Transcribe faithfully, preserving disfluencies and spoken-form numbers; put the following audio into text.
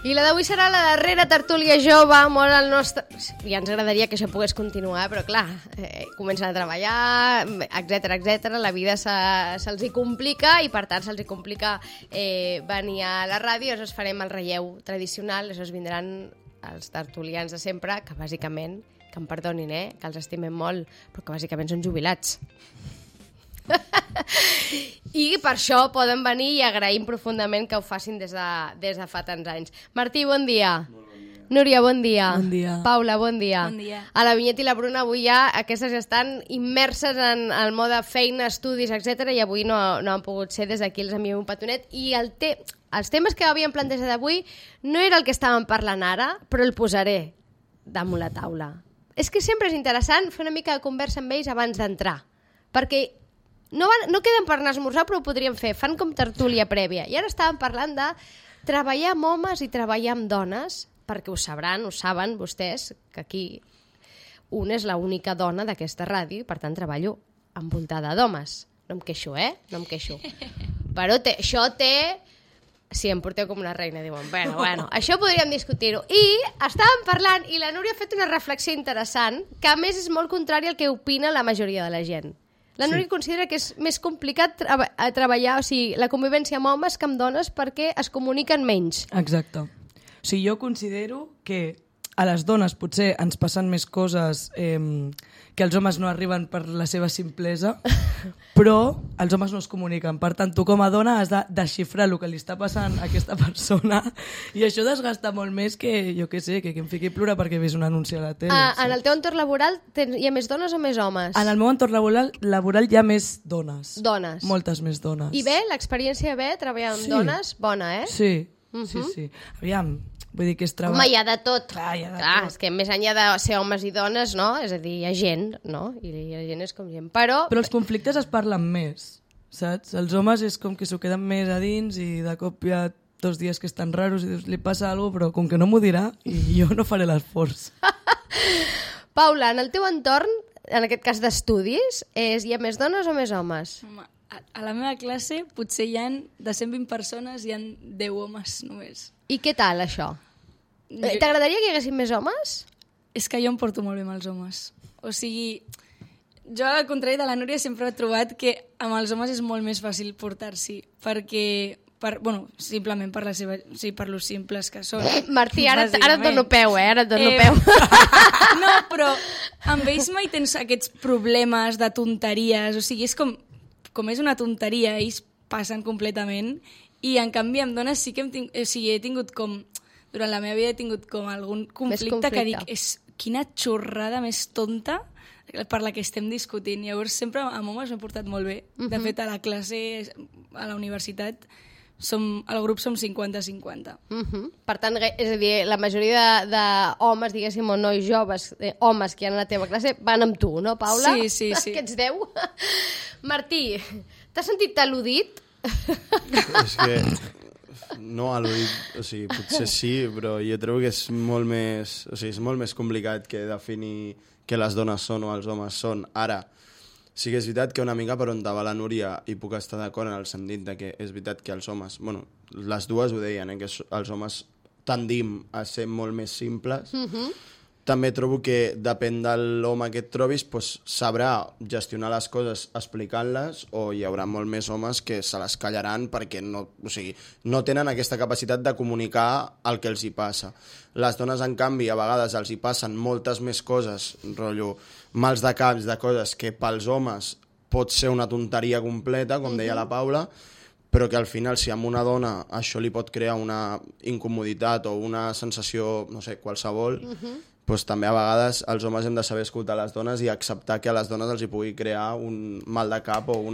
I la d'avui serà la darrera tertúlia jove, molt al nostre... Ja ens agradaria que això pogués continuar, però clar, eh, comencen a treballar, etcètera, etcètera. La vida se, se'ls hi complica i per tant se'ls hi complica eh, venir a la ràdio. Llavors farem el relleu tradicional, llavors vindran els tertulians de sempre, que bàsicament, que em perdonin, eh, que els estimem molt, però que bàsicament són jubilats. I per això poden venir i agraïm profundament que ho facin des de, des de fa tants anys. Martí, bon dia. Bon dia. Núria, bon dia. Bon dia. Paula, bon dia. Bon dia. A la Vinyet i la Bruna avui ja, aquestes ja estan immerses en el mode feina, estudis, etcètera, i avui no, no han pogut ser. Des d'aquí els enviem un petonet. I el te els temes que havíem plantejat avui no era el que estàvem parlant ara, però el posaré damunt la taula. És que sempre és interessant fer una mica de conversa amb ells abans d'entrar, perquè no, van, no queden per anar a esmorzar, però ho podríem fer. Fan com tertúlia prèvia. I ara estàvem parlant de treballar amb homes i treballar amb dones, perquè ho sabran, ho saben vostès, que aquí una és l'única dona d'aquesta ràdio i per tant treballo envoltada d'homes. No em queixo, eh? No em queixo. Però té, això té... Sí, em porteu com una reina, diuen. Bueno, bueno, això podríem discutir-ho. I estàvem parlant, i la Núria ha fet una reflexió interessant, que a més és molt contrari al que opina la majoria de la gent. La Núria sí. considera que és més complicat tra a treballar, o sigui, la convivència amb homes que amb dones perquè es comuniquen menys. Exacte. O sigui, jo considero que a les dones potser ens passen més coses eh, que els homes no arriben per la seva simplesa, però els homes no es comuniquen. Per tant, tu com a dona has de desxifrar el que li està passant a aquesta persona i això desgasta molt més que, jo què sé, que, que em fiqui a plorar perquè ves un anunci a la tele. Ah, sí. En el teu entorn laboral hi ha més dones o més homes? En el meu entorn laboral, laboral hi ha més dones. Dones. Moltes més dones. I bé, l'experiència bé, treballar amb sí. dones, bona, eh? Sí, uh -huh. sí, sí. Aviam, vull dir que és treball... Home, hi ha de tot. Clar, hi ha de Clar, tot. és que més enllà de ser homes i dones, no? És a dir, hi ha gent, no? I la gent és com gent. Però... Però els conflictes es parlen més, saps? Els homes és com que s'ho queden més a dins i de cop hi ha dos dies que estan raros i dius, li passa alguna cosa, però com que no m'ho dirà, i jo no faré l'esforç. Paula, en el teu entorn, en aquest cas d'estudis, és, hi ha més dones o més homes? Home, a, a la meva classe potser hi ha de cent vint persones, hi ha deu homes només. I què tal, això? Jo... T'agradaria que hi haguessin més homes? És que jo em porto molt bé amb els homes. O sigui, jo al contrari de la Núria sempre he trobat que amb els homes és molt més fàcil portar-s'hi, perquè... Per, bueno, simplement per la seva, sí, per lo simples que són. Martí, ara, ara et dono peu, eh? Ara et dono eh... peu. No, però amb ells mai tens aquests problemes de tonteries, o sigui, és com, com és una tonteria, ells passen completament, i en canvi amb dones sí que hem tingut, o sigui, he tingut com, durant la meva vida he tingut com algun conflicte, conflicte. que dic, és quina xorrada més tonta per la que estem discutint. Llavors sempre amb homes m'he portat molt bé. Uh -huh. De fet, a la classe, a la universitat, som, el grup som cinquanta cinquanta. Uh -huh. Per tant, és a dir, la majoria d'homes, diguéssim, o nois joves, eh, homes que hi ha a la teva classe, van amb tu, no, Paula? Sí, sí, sí. Aquests deu. Martí, t'has sentit al·ludit? És que... No, al·ludit, o sigui, potser sí, però jo trobo que és molt més, o sigui, és molt més complicat que definir què les dones són o els homes són. Ara, sí que és veritat que una mica per on va la Núria i puc estar d'acord en el sentit de que és veritat que els homes, bueno, les dues ho deien, eh, que els homes tendim a ser molt més simples. Uh-huh. També trobo que depèn de l'home que et trobis, doncs, sabrà gestionar les coses explicant-les, o hi haurà molt més homes que se les callaran perquè no, o sigui, no tenen aquesta capacitat de comunicar el que els hi passa. Les dones, en canvi, a vegades els hi passen moltes més coses, rotllo, mals de caps de coses que pels homes pot ser una tonteria completa, com deia la Paula, però que al final, si amb una dona això li pot crear una incomoditat o una sensació, no sé, qualsevol, uh-huh. doncs també a vegades els homes hem de saber escoltar les dones i acceptar que a les dones els hi pugui crear un mal de cap o una